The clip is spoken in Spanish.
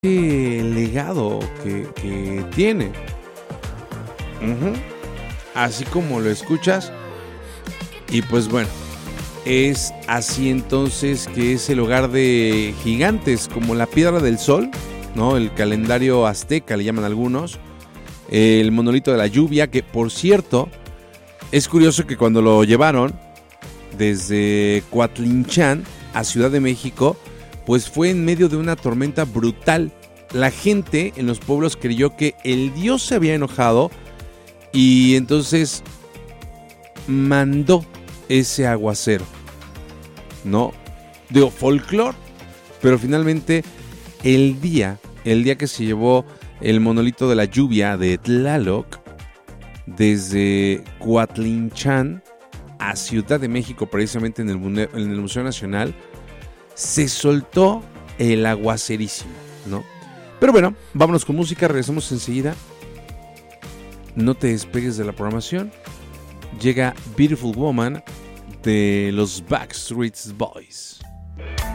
legado que tiene. Así como lo escuchas. Y pues bueno, es así entonces que es el hogar de gigantes como la Piedra del Sol, ¿no? El calendario azteca le llaman algunos. El monolito de la lluvia, que por cierto, es curioso que cuando lo llevaron desde Coatlinchan a Ciudad de México, pues fue en medio de una tormenta brutal. La gente en los pueblos creyó que el dios se había enojado y entonces mandó ese aguacero, ¿no? Digo, folclore, pero finalmente el día que se llevó el monolito de la lluvia de Tlaloc desde Coatlinchan a Ciudad de México, precisamente en el Museo Nacional, se soltó el aguacerísimo, ¿no? Pero bueno, vámonos con música, regresamos enseguida. No te despegues de la programación. Llega Beautiful Woman de los Backstreet Boys.